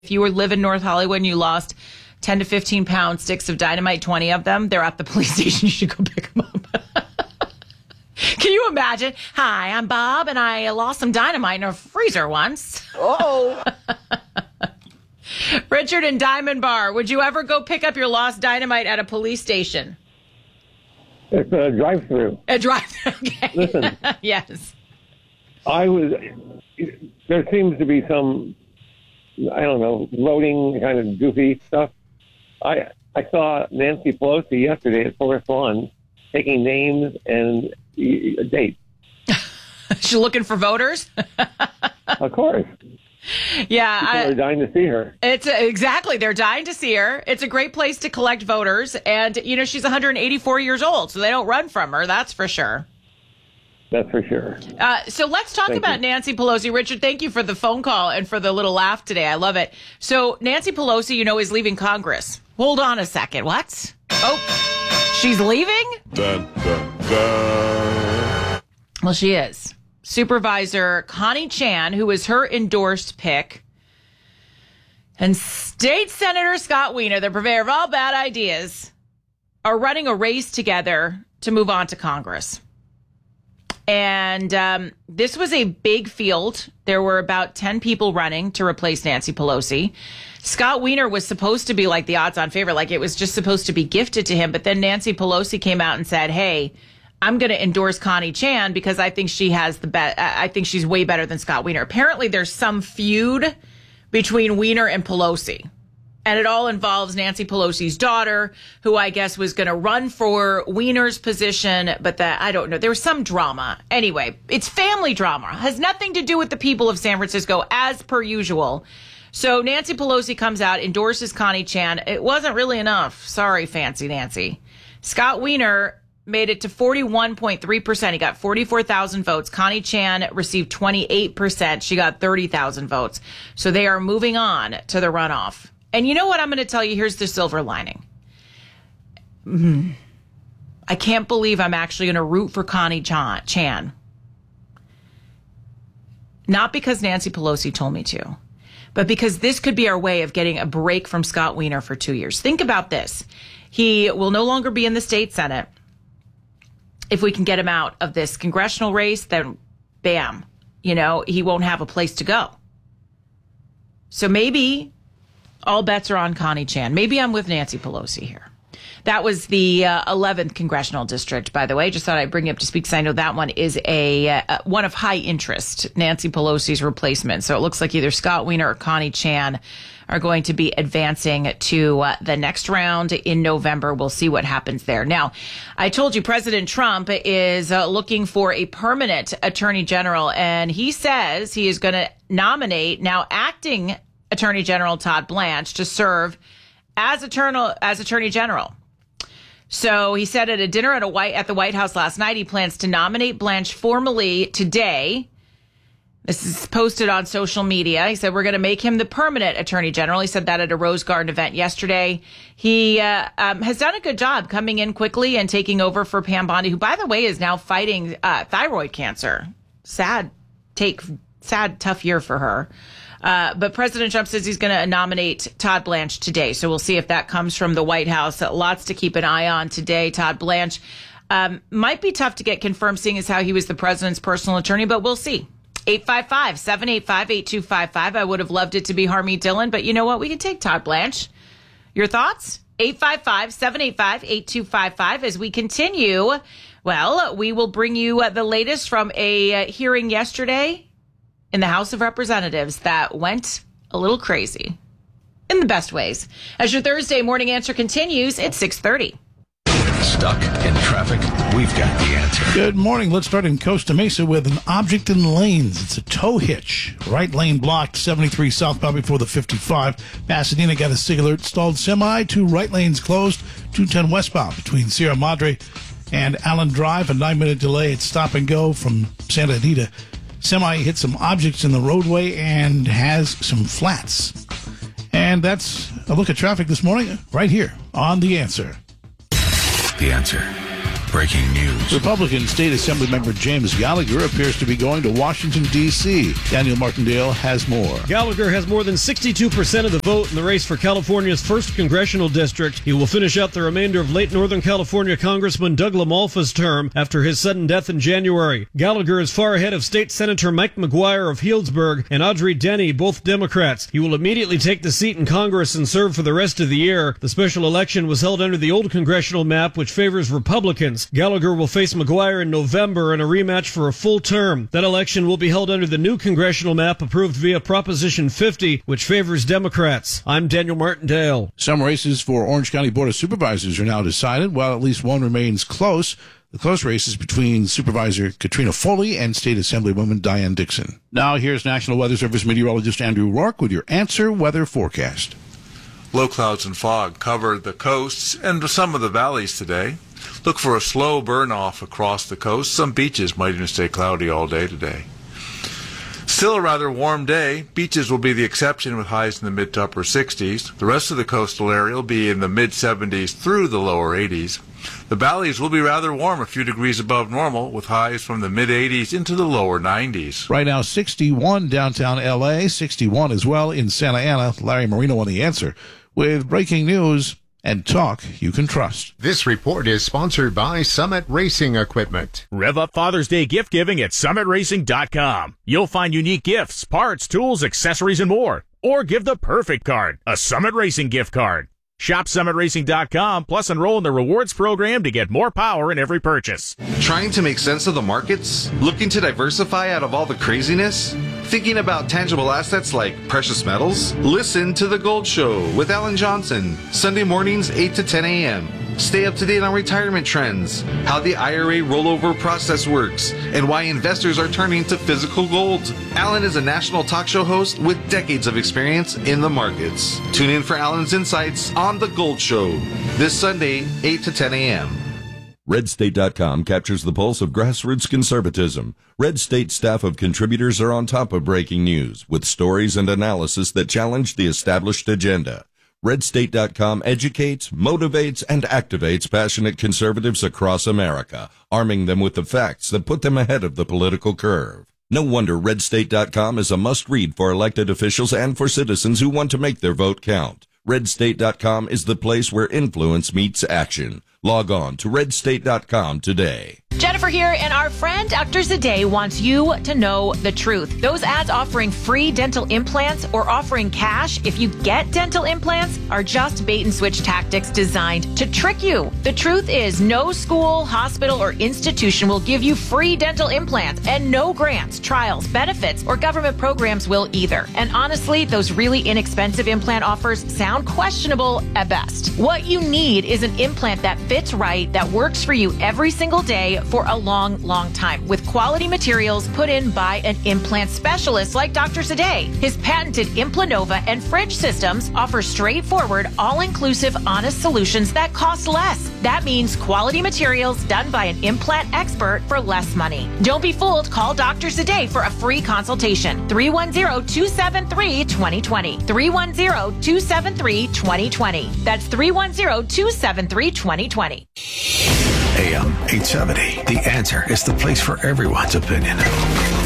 If you live in North Hollywood and you lost 10 to 15 pound sticks of dynamite, 20 of them, they're at the police station. You should go pick them up. Can you imagine? Hi, I'm Bob, and I lost some dynamite in a freezer once. Oh. Richard in Diamond Bar, would you ever go pick up your lost dynamite at a police station? It's a drive-through. A drive-through, okay. Listen. Yes. There seems to be some, I don't know, voting kind of goofy stuff. I saw Nancy Pelosi yesterday at Forest Lawn taking names and dates. She's looking for voters? Of course. Yeah. People are dying to see her. Exactly. They're dying to see her. It's a great place to collect voters. And, she's 184 years old, so they don't run from her. That's for sure. That's for sure. So let's talk about Nancy Pelosi. Richard, thank you for the phone call and for the little laugh today. I love it. So Nancy Pelosi, is leaving Congress. Hold on a second. What? Oh, she's leaving? Dun, dun, dun. Well, she is. Supervisor Connie Chan, who is her endorsed pick, and State Senator Scott Wiener, the purveyor of all bad ideas, are running a race together to move on to Congress. And this was a big field. There were about 10 people running to replace Nancy Pelosi. Scott Wiener was supposed to be like the odds-on favorite, like it was just supposed to be gifted to him. But then Nancy Pelosi came out and said, hey, I'm going to endorse Connie Chan because I think she has the best. I think she's way better than Scott Wiener. Apparently, there's some feud between Wiener and Pelosi. And it all involves Nancy Pelosi's daughter, who I guess was going to run for Wiener's position, but I don't know. There was some drama. Anyway, it's family drama. Has nothing to do with the people of San Francisco, as per usual. So Nancy Pelosi comes out, endorses Connie Chan. It wasn't really enough. Sorry, Fancy Nancy. Scott Wiener made it to 41.3%. He got 44,000 votes. Connie Chan received 28%. She got 30,000 votes. So they are moving on to the runoff. And you know what I'm going to tell you? Here's the silver lining. I can't believe I'm actually going to root for Connie Chan. Not because Nancy Pelosi told me to, but because this could be our way of getting a break from Scott Wiener for 2 years. Think about this. He will no longer be in the state Senate. If we can get him out of this congressional race, then bam, he won't have a place to go. So maybe all bets are on Connie Chan. Maybe I'm with Nancy Pelosi here. That was the 11th congressional district, by the way. Just thought I'd bring you up to speak because I know that one is one of high interest, Nancy Pelosi's replacement. So it looks like either Scott Wiener or Connie Chan are going to be advancing to the next round in November. We'll see what happens there. Now, I told you President Trump is looking for a permanent attorney general, and he says he is going to nominate now acting Attorney General Todd Blanche to serve as Attorney General. So he said at a dinner at the White House last night, he plans to nominate Blanche formally today. This is posted on social media. He said, we're going to make him the permanent Attorney General. He said that at a Rose Garden event yesterday. He has done a good job coming in quickly and taking over for Pam Bondi, who, by the way, is now fighting thyroid cancer. Sad, tough year for her. But President Trump says he's going to nominate Todd Blanche today. So we'll see if that comes from the White House. Lots to keep an eye on today. Todd Blanche might be tough to get confirmed, seeing as how he was the president's personal attorney, but we'll see. 855-785-8255. I would have loved it to be Harmeet Dillon, but you know what? We can take Todd Blanche. Your thoughts? 855-785-8255. As we continue, well, we will bring you the latest from a hearing yesterday in the House of Representatives that went a little crazy in the best ways. As your Thursday morning answer continues, it's 6:30. Stuck in traffic? We've got the answer. Good morning. Let's start in Costa Mesa with an object in the lanes. It's a tow hitch. Right lane blocked, 73 southbound before the 55. Pasadena got a SIG alert. Stalled semi. 2 right lanes closed. 210 westbound between Sierra Madre and Allen Drive. A 9-minute delay at stop and go from Santa Anita. Semi hit some objects in the roadway and has some flats. And that's a look at traffic this morning right here on The Answer. The Answer. breaking news. Republican State Assembly member James Gallagher appears to be going to Washington, D.C. Daniel Martindale has more. Gallagher has more than 62% of the vote in the race for California's 1st congressional district. He will finish out the remainder of late Northern California Congressman Doug LaMalfa's term after his sudden death in January. Gallagher is far ahead of State Senator Mike McGuire of Healdsburg and Audrey Denny, both Democrats. He will immediately take the seat in Congress and serve for the rest of the year. The special election was held under the old congressional map, which favors Republicans. Gallagher will face McGuire in November in a rematch for a full term. That election will be held under the new congressional map approved via Proposition 50, which favors Democrats. I'm Daniel Martindale. Some races for Orange County Board of Supervisors are now decided, while at least one remains close. The close race is between Supervisor Katrina Foley and State Assemblywoman Diane Dixon. Now here's National Weather Service meteorologist Andrew Rourke with your Answer Weather Forecast. Low clouds and fog cover the coasts and some of the valleys today. Look for a slow burn-off across the coast. Some beaches might even stay cloudy all day today. Still a rather warm day. Beaches will be the exception with highs in the mid to upper 60s. The rest of the coastal area will be in the mid 70s through the lower 80s. The valleys will be rather warm, a few degrees above normal, with highs from the mid 80s into the lower 90s. Right now, 61 downtown L.A., 61 as well in Santa Ana. Larry Marino on The Answer with breaking news and talk you can trust. This report is sponsored by Summit Racing Equipment. Rev up Father's Day gift giving at summitracing.com. You'll find unique gifts, parts, tools, accessories, and more. Or give the perfect card, a Summit Racing gift card. Shop summitracing.com, plus enroll in the rewards program to get more power in every purchase. Trying to make sense of the markets? Looking to diversify out of all the craziness? Thinking about tangible assets like precious metals? Listen to The Gold Show with Alan Johnson, Sunday mornings 8 to 10 a.m. Stay up to date on retirement trends, how the IRA rollover process works, and why investors are turning to physical gold. Alan is a national talk show host with decades of experience in the markets. Tune in for Alan's insights on The Gold Show this Sunday, 8 to 10 a.m. RedState.com captures the pulse of grassroots conservatism. Red State staff of contributors are on top of breaking news with stories and analysis that challenge the established agenda. RedState.com educates, motivates, and activates passionate conservatives across America, arming them with the facts that put them ahead of the political curve. No wonder RedState.com is a must-read for elected officials and for citizens who want to make their vote count. RedState.com is the place where influence meets action. Log on to RedState.com today. Jennifer here, and our friend Dr. Zadeh wants you to know the truth. Those ads offering free dental implants or offering cash if you get dental implants are just bait and switch tactics designed to trick you. The truth is, no school, hospital, or institution will give you free dental implants, and no grants, trials, benefits, or government programs will either. And honestly, those really inexpensive implant offers sound questionable at best. What you need is an implant that fits right, that works for you every single day for a long, long time, with quality materials put in by an implant specialist like Dr. Zadeh. His patented Implanova and Fridge systems offer straightforward, all-inclusive, honest solutions that cost less. That means quality materials done by an implant expert for less money. Don't be fooled. Call Dr. Zadeh for a free consultation. 310-273-2020. 310-273-2020. That's 310-273-2020. AM 870. The Answer is the place for everyone's opinion.